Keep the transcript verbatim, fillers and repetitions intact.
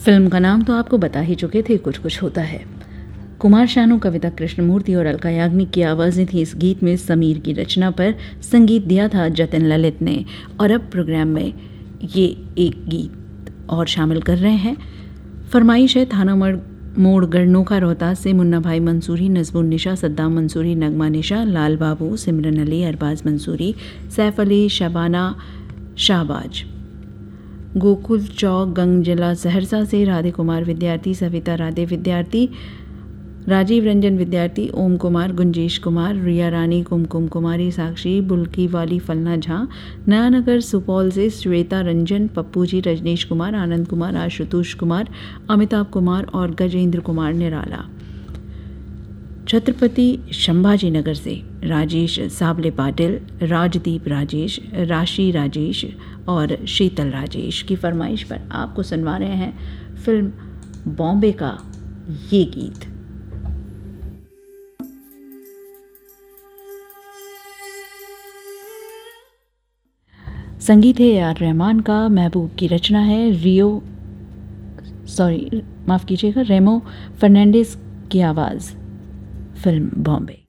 Film का नाम तो आपको बता ही चुके थे, कुछ कुछ होता है। कुमार शानू, कविता कृष्णमूर्ति और अलका याग्निक की आवाज़ें थी इस गीत में। समीर की रचना पर संगीत दिया था जतिन ललित ने। और अब प्रोग्राम में ये एक गीत और शामिल कर रहे हैं। फरमाइश है थाना मोड़ गढ़नोखा रोहतास से मुन्ना भाई मंसूरी, नजमुन निशा, सद्दाम मंसूरी, नगमा निशा, लाल बाबू, सिमरन अली, अरबाज मंसूरी, सैफ अली, शबाना शाहबाज। गोकुल चौक गंग जिला सहरसा से राधे कुमार विद्यार्थी, सविता राधे विद्यार्थी, राजीव रंजन विद्यार्थी, ओम कुमार, गुंजेश कुमार, रिया रानी, कुमकुम कुमारी, साक्षी, बुल्की वाली, फलना झा, नयानगर सुपौल से श्वेता रंजन, पप्पू जी, रजनीश कुमार, आनंद कुमार, आशुतोष कुमार, अमिताभ कुमार और गजेंद्र कुमार निराला। छत्रपति संभाजी नगर से राजेश साबले पाटिल, राजदीप राजेश, राशि राजेश और शीतल राजेश की फरमाइश पर आपको सुनवा रहे हैं फिल्म बॉम्बे का ये गीत। संगीत है ए आर रहमान का, महबूब की रचना है, रियो सॉरी माफ़ कीजिएगा रेमो फर्नांडिस की आवाज़। फिल्म बॉम्बे।